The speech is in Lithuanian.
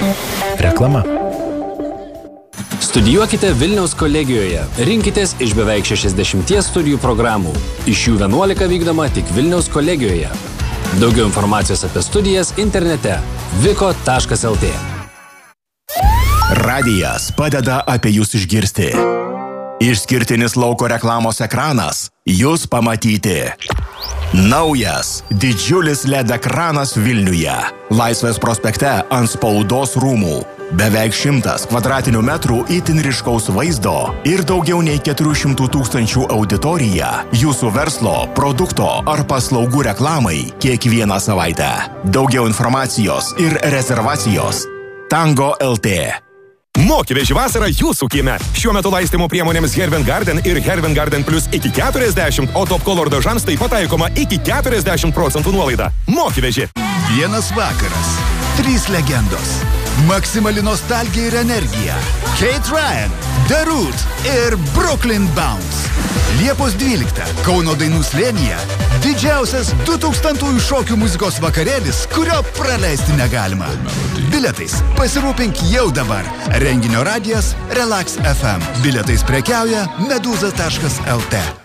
Reklama. Studijuokite Vilniaus kolegijoje. Rinkitės iš beveik 60 studijų programų. Iš jų 11 vykdoma tik Vilniaus kolegijoje. Daugiau informacijos apie studijas internete viko.lt. Radijas padeda apie jūs išgirsti. Išskirtinis lauko reklamos ekranas jūs pamatyti. Naujas, didžiulis LED ekranas Vilniuje. Laisvės prospekte ant spaudos rūmų. Beveik 100 kvadratinių metrų itin ryškaus vaizdo ir daugiau nei 400 000 auditorija jūsų verslo, produkto ar paslaugų reklamai kiekvieną savaitę. Daugiau informacijos ir rezervacijos. Tango LT. Mokyveži vasarą jūsų kieme. Šiuo metu laistymo priemonėms Hervin Garden ir Hervin Garden Plus iki 40, o Top Color dažams taip pat taikoma iki 40% nuolaida. Mokyveži. Vienas vakaras. 3 legendos. Maksimali nostalgija ir energija. Kate Ryan, The Root ir Brooklyn Bounce. Liepos 12. Kauno dainų slėnyje didžiausias 2000-ųjų šokių muzikos vakarėlis, kurio praleisti negalima. Bilietais pasirūpink jau dabar. Renginio radijas Relax FM. Bilietais prekiauja meduza.lt.